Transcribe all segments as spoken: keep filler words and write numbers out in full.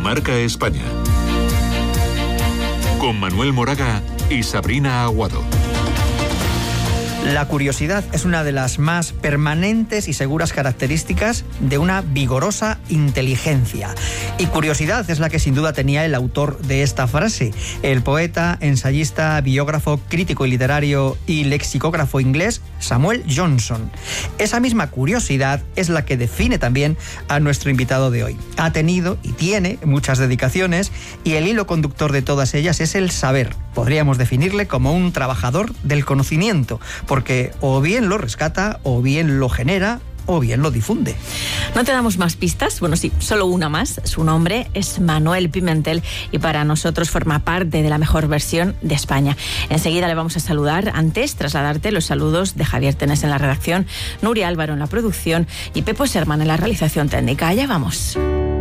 Marca España. Con Manuel Moraga y Sabrina Aguado. La curiosidad es una de las más permanentes y seguras características de una vigorosa inteligencia. Y curiosidad es la que sin duda tenía el autor de esta frase, el poeta, ensayista, biógrafo, crítico y literario y lexicógrafo inglés Samuel Johnson. Esa misma curiosidad es la que define también a nuestro invitado de hoy. Ha tenido y tiene muchas dedicaciones y el hilo conductor de todas ellas es el saber. Podríamos definirle como un trabajador del conocimiento, porque o bien lo rescata, o bien lo genera, o bien lo difunde. No te damos más pistas, bueno sí, solo una más. Su nombre es Manuel Pimentel y para nosotros forma parte de la mejor versión de España. Enseguida le vamos a saludar, antes trasladarte los saludos de Javier Tenes en la redacción, Nuria Álvaro en la producción y Pepo Serman en la realización técnica. Allá vamos.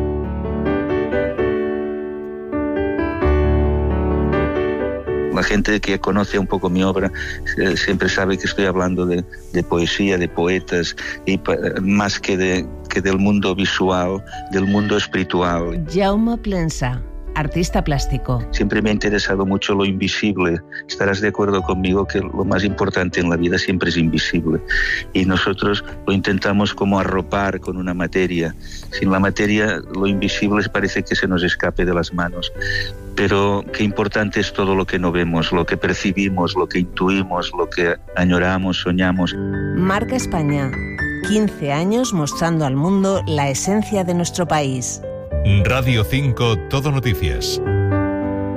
La gente que conoce un poco mi obra eh, siempre sabe que estoy hablando de, de poesía, de poetas, y pa, más que, de, que del mundo visual, del mundo espiritual. Jaume Plensa, artista plástico. Siempre me ha interesado mucho lo invisible. Estarás de acuerdo conmigo que lo más importante en la vida siempre es invisible. Y nosotros lo intentamos como arropar con una materia. Sin la materia, lo invisible parece que se nos escape de las manos. Pero qué importante es todo lo que no vemos, lo que percibimos, lo que intuimos, lo que añoramos, soñamos. Marca España. quince años mostrando al mundo la esencia de nuestro país. Radio cinco, Todo Noticias.